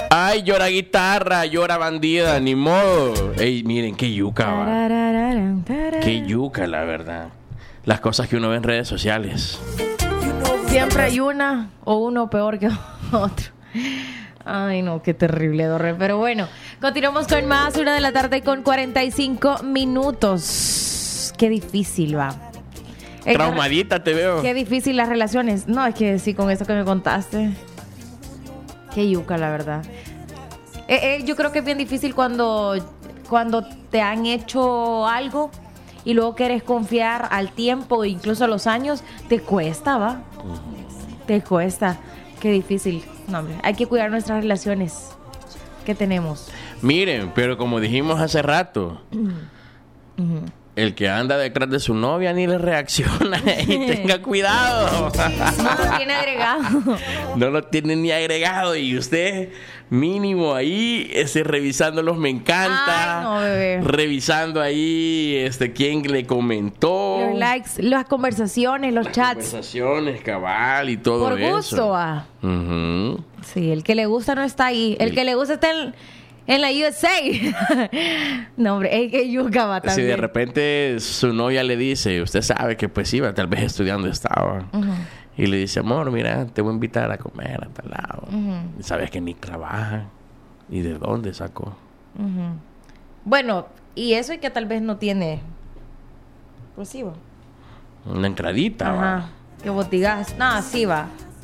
Ay, llora guitarra, llora bandida, ni modo. Ey, miren, qué yuca, va. Qué yuca, la verdad. Las cosas que uno ve en redes sociales. Siempre hay una o uno peor que otro. Ay, no, qué terrible, Dorre. Pero bueno, continuamos con más. 1:00 con 45 minutos. Qué difícil va. Traumadita te veo. Qué difícil las relaciones. No, es que sí, con eso que me contaste. Qué yuca, la verdad. Yo creo que es bien difícil cuando te han hecho algo y luego quieres confiar al tiempo, incluso a los años. Te cuesta, ¿va? Te cuesta. Qué difícil. No, hombre, hay que cuidar nuestras relaciones que tenemos. Miren, pero como dijimos hace rato, el que anda detrás de su novia ni le reacciona y tenga cuidado. No lo tiene agregado. No lo tiene ni agregado y usted mínimo ahí revisando los me encanta. Ay, no, bebé. Revisando ahí quién le comentó. Los likes, las conversaciones, los chats. Conversaciones, cabal y todo por eso. Por gusto, ah. Uh-huh. Sí, el que le gusta no está ahí. El que le gusta está en la USA. No, hombre, es que yuca va también. Si de repente su novia le dice, usted sabe que pues iba, tal vez estudiando estaba. Y le dice, amor, mira, te voy a invitar a comer a tal lado. Y sabes que ni trabaja. ¿Y de dónde sacó? Bueno, y eso es que tal vez no tiene... Pues sí va. Una entradita, va. Que botigas. No, sí va.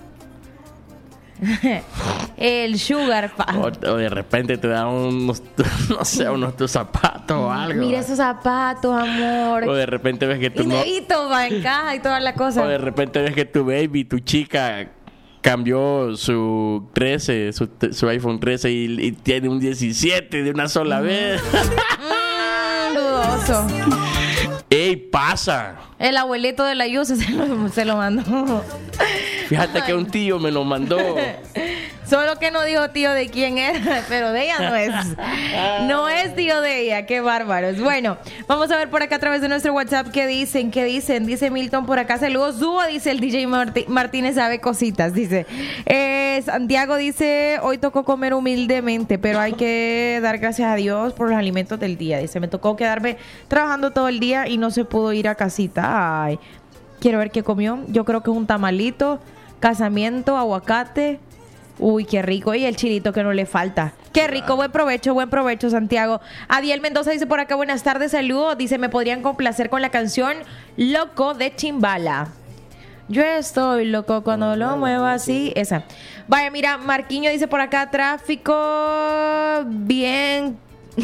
El sugar o de repente te da unos tus zapatos o algo. Mira esos zapatos, amor. O de repente ves que tu va en caja y toda la cosa. O de repente ves que tu baby, tu chica cambió su 13, su iPhone 13 y tiene un 17 de una sola vez. Dudoso. ¡Ey, pasa! El abuelito de la Yusa se lo mandó. Fíjate que un tío me lo mandó. Solo que no dijo tío de quién era, pero de ella no es. No es tío de ella, qué bárbaros. Bueno, vamos a ver por acá a través de nuestro WhatsApp qué dicen. Dice Milton por acá, saludos dúo, dice el DJ Martínez sabe cositas, dice. Santiago dice, hoy tocó comer humildemente, pero hay que dar gracias a Dios por los alimentos del día. Dice, me tocó quedarme trabajando todo el día y no se pudo ir a casita. Ay, quiero ver qué comió. Yo creo que es un tamalito, casamiento, aguacate. Uy, qué rico. Y el chilito que no le falta. Qué rico. Buen provecho, Santiago. Adiel Mendoza dice por acá, buenas tardes, saludos. Dice, me podrían complacer con la canción Loco de Chimbala. Yo estoy loco cuando lo muevo así. Esa. Vaya, mira, Marquiño dice por acá, tráfico bien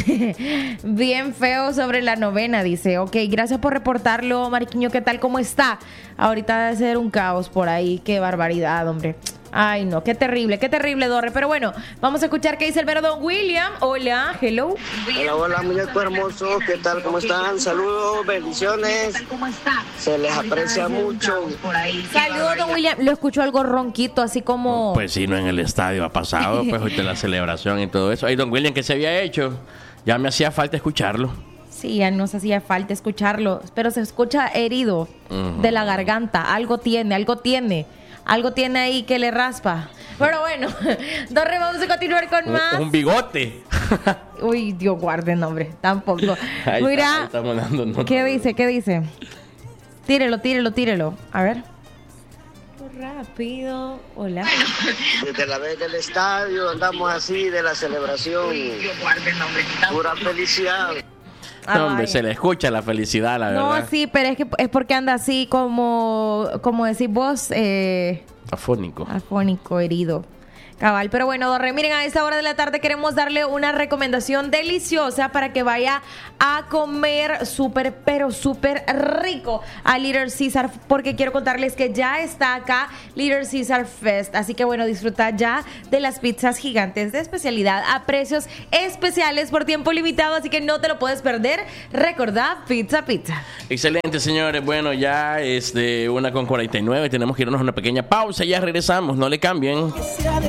feo sobre la 9ª, dice. Ok, gracias por reportarlo, Marquiño. ¿Qué tal? ¿Cómo está? Ahorita debe ser un caos por ahí. Qué barbaridad, hombre. Ay, no, qué terrible, Dorre. Pero bueno, vamos a escuchar qué dice el vero Don William. Hola, hello. Hola, muñeco hermoso. ¿Qué tal? ¿Cómo están? Saludos, bendiciones. Se les aprecia mucho. Saludos, Don William. Lo escucho algo ronquito, así como... Pues sí, no en el estadio ha pasado, pues ahorita la celebración y todo eso. Ay, Don William, ¿qué se había hecho? Ya me hacía falta escucharlo. Sí, ya nos hacía falta escucharlo, pero se escucha herido de la garganta. Algo tiene ahí que le raspa. Pero bueno, Dorre, vamos a continuar con más. Un bigote. Uy, Dios guarde, nombre, tampoco. Ahí mira, estamos dando nota. ¿Qué dice? Tírelo. A ver. Rápido. Hola. Desde la vez del estadio andamos así de la celebración. Pura felicidad. No, hombre, se le escucha la felicidad, la verdad. No, sí, pero es porque anda así como decís vos, afónico, herido. Cabal, pero bueno, Dorre, miren, a esta hora de la tarde queremos darle una recomendación deliciosa para que vaya a comer súper, pero súper rico a Little Caesar, porque quiero contarles que ya está acá Little Caesar Fest, así que bueno, disfruta ya de las pizzas gigantes de especialidad a precios especiales por tiempo limitado, así que no te lo puedes perder. Recordad, pizza. Excelente, señores, bueno, ya es de 1:49, tenemos que irnos a una pequeña pausa, ya regresamos, no le cambien.